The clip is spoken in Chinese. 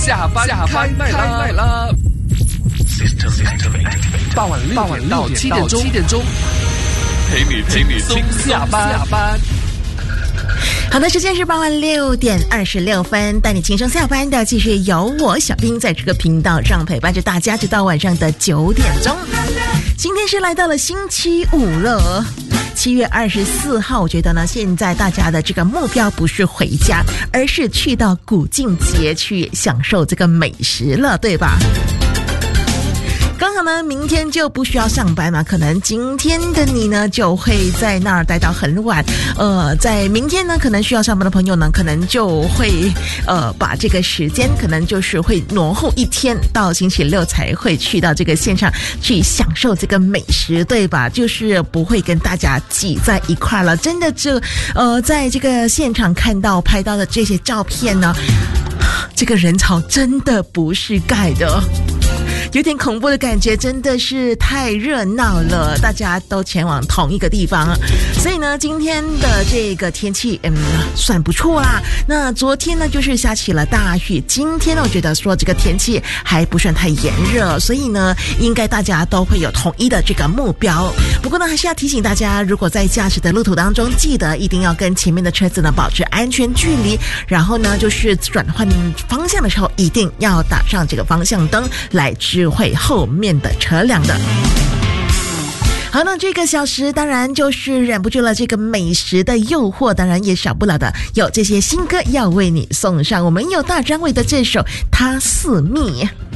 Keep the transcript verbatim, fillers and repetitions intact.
下班下班开麦啦！傍晚六点到七点钟，七点钟陪你陪你轻松下班下班。 好的，时间是傍晚六点二十六分，带你轻松下班的继续由我小兵在这个频道上陪伴着大家，直到晚上的九点钟。今天是来到了星期五了。七月二十四号，我觉得呢，现在大家的这个目标不是回家，而是去到古晋节去享受这个美食了，对吧？刚好呢，明天就不需要上班嘛，可能今天的你呢就会在那儿待到很晚。呃，在明天呢，可能需要上班的朋友呢，可能就会呃把这个时间可能就是会挪后一天，到星期六才会去到这个现场去享受这个美食，对吧？就是不会跟大家挤在一块了。真的就呃在这个现场看到拍到的这些照片呢，这个人潮真的不是盖的。有点恐怖的感觉，真的是太热闹了，大家都前往同一个地方，所以呢，今天的这个天气嗯算不错啦。那昨天呢就是下起了大雨，今天呢我觉得说这个天气还不算太炎热，所以呢应该大家都会有统一的这个目标。不过呢还是要提醒大家，如果在驾驶的路途当中，记得一定要跟前面的车子呢保持安全距离，然后呢就是转换方向的时候一定要打上这个方向灯来智慧后面的车辆的。好，那这个小时当然就是忍不住了这个美食的诱惑，当然也少不了的有这些新歌要为你送上。我们有大张伟的这首《他似蜜》。